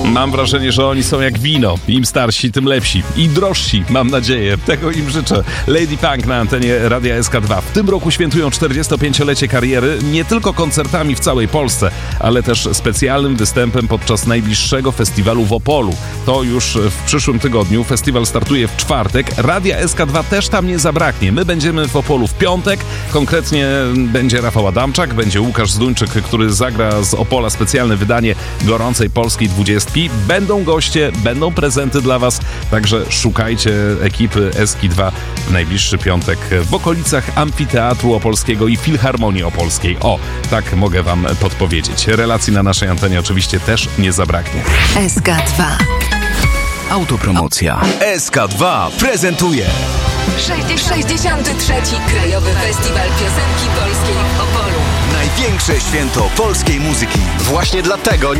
Mam wrażenie, że oni są jak wino. Im starsi, tym lepsi. I drożsi, mam nadzieję. Tego im życzę. Lady Punk na antenie Radia SK2. W tym roku świętują 45-lecie kariery nie tylko koncertami w całej Polsce, ale też specjalnym występem podczas najbliższego festiwalu w Opolu. To już w przyszłym tygodniu. Festiwal startuje w czwartek. Radia SK2 też tam nie zabraknie. My będziemy w Opolu w piątek. Konkretnie będzie Rafał Adamczak, będzie Łukasz Zduńczyk, który zagra z Opola specjalne wydanie gorącej polskiej 20. Będą goście, będą prezenty dla was, także szukajcie ekipy SK2 w najbliższy piątek w okolicach Amfiteatru Opolskiego i Filharmonii Opolskiej. O, tak mogę wam podpowiedzieć. Relacji na naszej antenie oczywiście też nie zabraknie. SK2. Autopromocja. SK2 prezentuje 63. Krajowy Festiwal Piosenki Polskiej w Opolu. największe święto polskiej muzyki. Właśnie dlatego